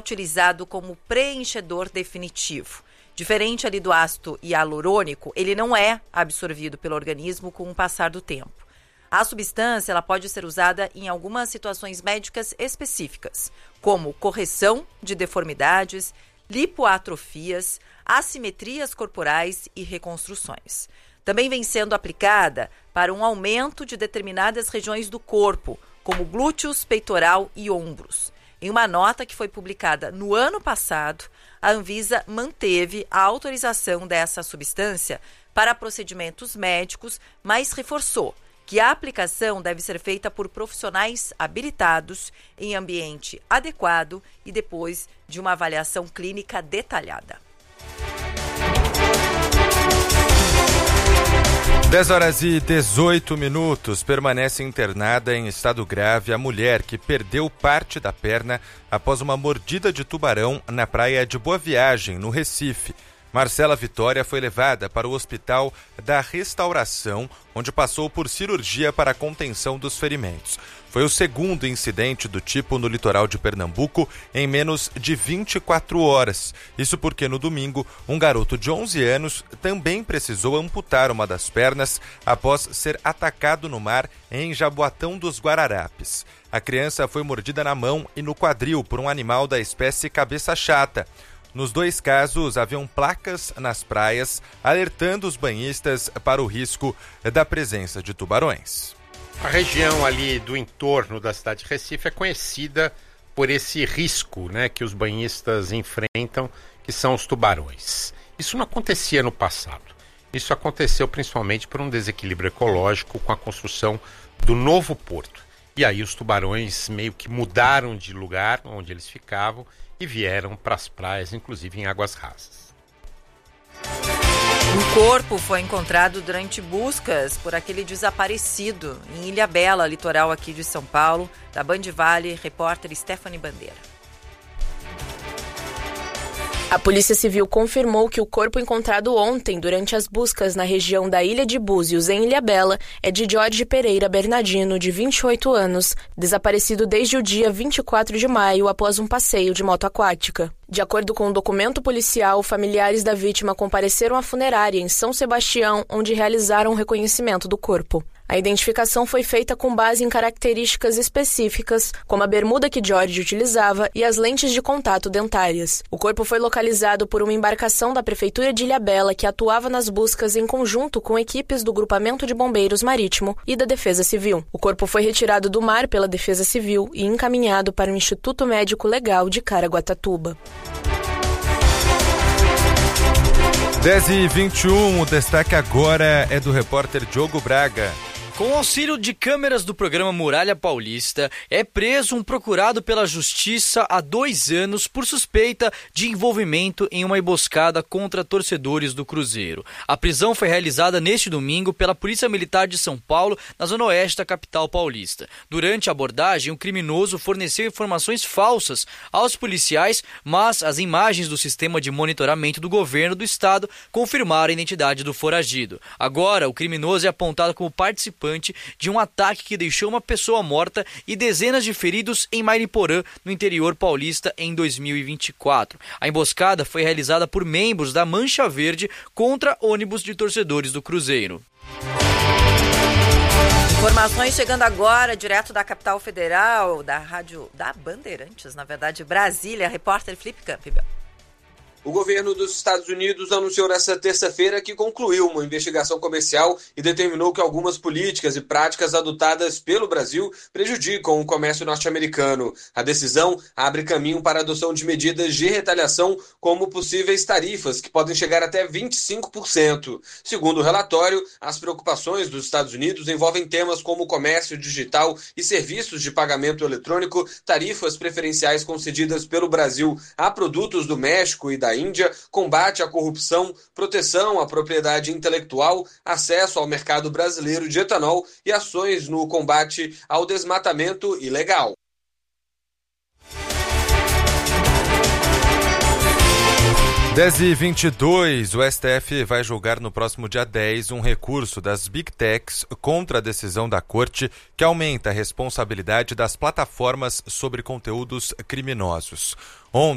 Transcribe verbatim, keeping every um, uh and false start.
utilizado como preenchedor definitivo. Diferente ali do ácido hialurônico, ele não é absorvido pelo organismo com o passar do tempo. A substância ela pode ser usada em algumas situações médicas específicas, como correção de deformidades, lipoatrofias, assimetrias corporais e reconstruções. Também vem sendo aplicada para um aumento de determinadas regiões do corpo, como glúteos, peitoral e ombros. Em uma nota que foi publicada no ano passado, a Anvisa manteve a autorização dessa substância para procedimentos médicos, mas reforçou que a aplicação deve ser feita por profissionais habilitados em ambiente adequado e depois de uma avaliação clínica detalhada. dez horas e dezoito minutos. Permanece internada em estado grave a mulher que perdeu parte da perna após uma mordida de tubarão na praia de Boa Viagem, no Recife. Marcela Vitória foi levada para o Hospital da Restauração, onde passou por cirurgia para a contenção dos ferimentos. Foi o segundo incidente do tipo no litoral de Pernambuco em menos de vinte e quatro horas. Isso porque no domingo, um garoto de onze anos também precisou amputar uma das pernas após ser atacado no mar em Jaboatão dos Guararapes. A criança foi mordida na mão e no quadril por um animal da espécie cabeça chata. Nos dois casos, haviam placas nas praias alertando os banhistas para o risco da presença de tubarões. A região ali do entorno da cidade de Recife é conhecida por esse risco, né, que os banhistas enfrentam, que são os tubarões. Isso não acontecia no passado. Isso aconteceu principalmente por um desequilíbrio ecológico com a construção do novo porto. E aí os tubarões meio que mudaram de lugar onde eles ficavam e vieram para as praias, inclusive em águas rasas. Um corpo foi encontrado durante buscas por aquele desaparecido em Ilhabela, litoral aqui de São Paulo, da Band Vale, repórter Stephanie Bandeira. A Polícia Civil confirmou que o corpo encontrado ontem durante as buscas na região da Ilha de Búzios, em Ilhabela, é de Jorge Pereira Bernardino, de vinte e oito anos, desaparecido desde o dia vinte e quatro de maio após um passeio de moto aquática. De acordo com o documento policial, familiares da vítima compareceram à funerária em São Sebastião, onde realizaram o reconhecimento do corpo. A identificação foi feita com base em características específicas, como a bermuda que Jorge utilizava e as lentes de contato dentárias. O corpo foi localizado por uma embarcação da Prefeitura de Ilhabela que atuava nas buscas em conjunto com equipes do Grupamento de Bombeiros Marítimo e da Defesa Civil. O corpo foi retirado do mar pela Defesa Civil e encaminhado para o Instituto Médico Legal de Caraguatatuba. dez e vinte e um, o destaque agora é do repórter Diogo Braga. Com o auxílio de câmeras do programa Muralha Paulista, é preso um procurado pela Justiça há dois anos por suspeita de envolvimento em uma emboscada contra torcedores do Cruzeiro. A prisão foi realizada neste domingo pela Polícia Militar de São Paulo, na zona oeste da capital paulista. Durante a abordagem, o criminoso forneceu informações falsas aos policiais, mas as imagens do sistema de monitoramento do governo do estado confirmaram a identidade do foragido. Agora, o criminoso é apontado como participante de um ataque que deixou uma pessoa morta e dezenas de feridos em Mariporã, no interior paulista, em dois mil e vinte e quatro. A emboscada foi realizada por membros da Mancha Verde contra ônibus de torcedores do Cruzeiro. Informações chegando agora, direto da capital federal, da rádio da Bandeirantes, na verdade, Brasília, repórter Felipe Campbell. O governo dos Estados Unidos anunciou nesta terça-feira que concluiu uma investigação comercial e determinou que algumas políticas e práticas adotadas pelo Brasil prejudicam o comércio norte-americano. A decisão abre caminho para a adoção de medidas de retaliação, como possíveis tarifas, que podem chegar até vinte e cinco por cento. Segundo o relatório, as preocupações dos Estados Unidos envolvem temas como comércio digital e serviços de pagamento eletrônico, tarifas preferenciais concedidas pelo Brasil a produtos do México e da Índia, combate à corrupção, proteção à propriedade intelectual, acesso ao mercado brasileiro de etanol e ações no combate ao desmatamento ilegal. dez e vinte e dois, o S T F vai julgar no próximo dia dez um recurso das Big Techs contra a decisão da Corte que aumenta a responsabilidade das plataformas sobre conteúdos criminosos. Ontem,